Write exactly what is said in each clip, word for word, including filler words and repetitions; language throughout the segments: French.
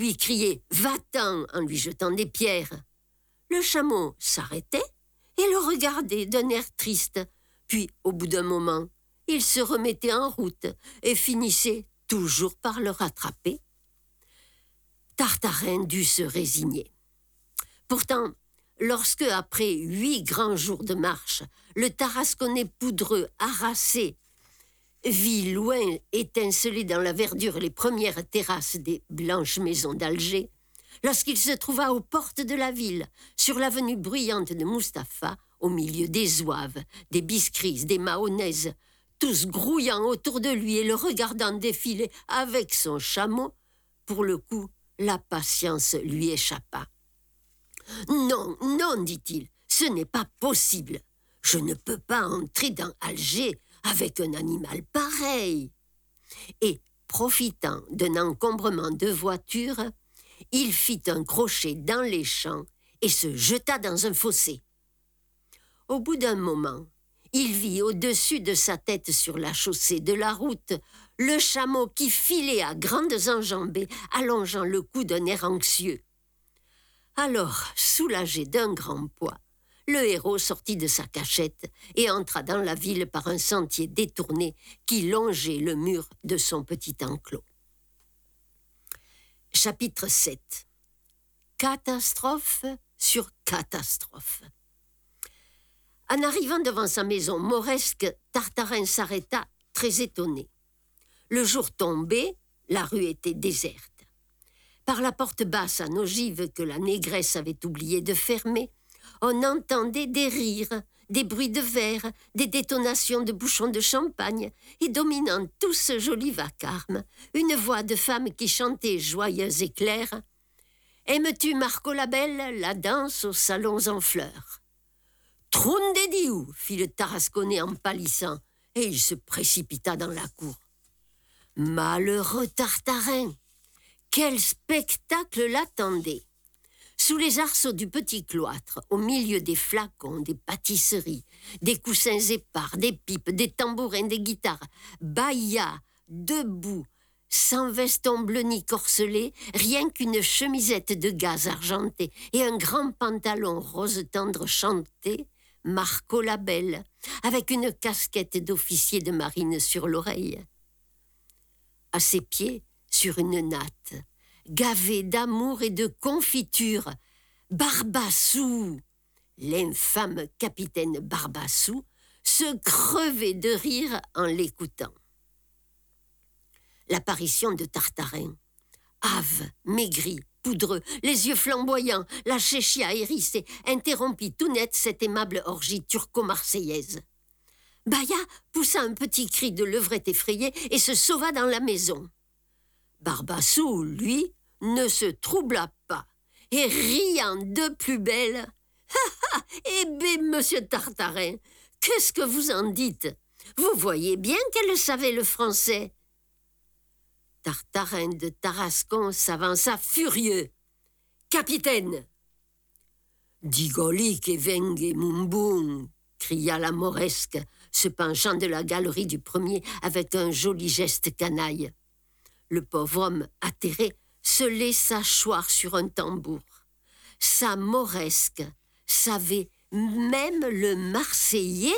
lui criait « Va-t'en » en lui jetant des pierres. Le chameau s'arrêtait et le regardait d'un air triste. Puis, au bout d'un moment, il se remettait en route et finissait toujours par le rattraper. Tartarin dut se résigner. Pourtant, lorsque, après huit grands jours de marche, le Tarasconnais poudreux, harassé, vit loin étinceler dans la verdure les premières terrasses des blanches maisons d'Alger, lorsqu'il se trouva aux portes de la ville, sur l'avenue bruyante de Mustapha, au milieu des zouaves, des biscrises, des mahonnaises, tous grouillant autour de lui et le regardant défiler avec son chameau, pour le coup, la patience lui échappa. « Non, non, dit-il, ce n'est pas possible. Je ne peux pas entrer dans Alger avec un animal pareil. » Et, profitant d'un encombrement de voitures, il fit un crochet dans les champs et se jeta dans un fossé. Au bout d'un moment, il vit au-dessus de sa tête sur la chaussée de la route le chameau qui filait à grandes enjambées, allongeant le cou d'un air anxieux. Alors, soulagé d'un grand poids, le héros sortit de sa cachette et entra dans la ville par un sentier détourné qui longeait le mur de son petit enclos. Chapitre sept. Catastrophe sur catastrophe. En arrivant devant sa maison mauresque, Tartarin s'arrêta très étonné. Le jour tombait, la rue était déserte. Par la porte basse en ogive que la négresse avait oublié de fermer, on entendait des rires, des bruits de verre, des détonations de bouchons de champagne, et dominant tout ce joli vacarme, une voix de femme qui chantait joyeuse et claire. « Aimes-tu Marco la Belle, la danse aux salons en fleurs ?» « Troun des diou !» fit le Tarasconnais en pâlissant, et il se précipita dans la cour. Malheureux Tartarin! Quel spectacle l'attendait! Sous les arceaux du petit cloître, au milieu des flacons, des pâtisseries, des coussins épars, des pipes, des tambourins, des guitares, bâilla, debout, sans veston bleu ni corselet, rien qu'une chemisette de gaze argentée et un grand pantalon rose tendre chanté, Marco la Belle, avec une casquette d'officier de marine sur l'oreille. À ses pieds, sur une natte, gavé d'amour et de confiture, Barbassou, l'infâme capitaine Barbassou, se crevait de rire en l'écoutant. L'apparition de Tartarin, hâve, maigri, poudreux, les yeux flamboyants, la chéchia hérissée, interrompit tout net cette aimable orgie turco-marseillaise. Baya poussa un petit cri de levrette effrayée et se sauva dans la maison. Barbassou, lui, ne se troubla pas et riant de plus belle. « Ha ha, eh bien, monsieur Tartarin, qu'est-ce que vous en dites? Vous voyez bien qu'elle savait le français. » Tartarin de Tarascon s'avança furieux. « Capitaine !»« Digoli que vengue mumbum !» cria la mauresque, se penchant de la galerie du premier avec un joli geste canaille. Le pauvre homme, atterré, se laissa choir sur un tambour. Sa mauresque savait même le marseillais?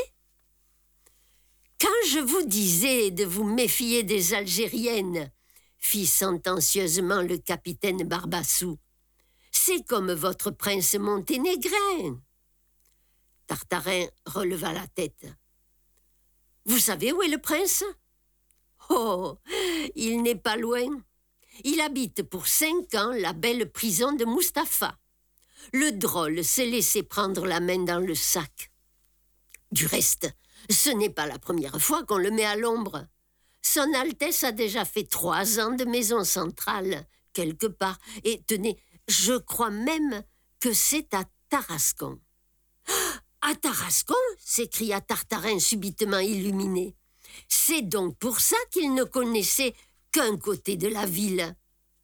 Quand je vous disais de vous méfier des Algériennes, fit sentencieusement le capitaine Barbassou, c'est comme votre prince monténégrin. Tartarin releva la tête. Vous savez où est le prince? Oh, il n'est pas loin. Il habite pour cinq ans la belle prison de Mustapha. Le drôle s'est laissé prendre la main dans le sac. Du reste, ce n'est pas la première fois qu'on le met à l'ombre. Son Altesse a déjà fait trois ans de maison centrale, quelque part, et tenez, je crois même que c'est à Tarascon. « À Tarascon ?» s'écria Tartarin subitement illuminé. « C'est donc pour ça qu'il ne connaissait qu'un côté de la ville. »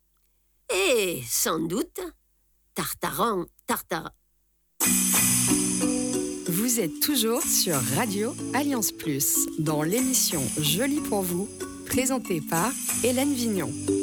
Et, sans doute, Tartarin, Tartarin... Vous êtes toujours sur Radio Alliance Plus, dans l'émission Jolie pour vous, présentée par Hélène Vignon.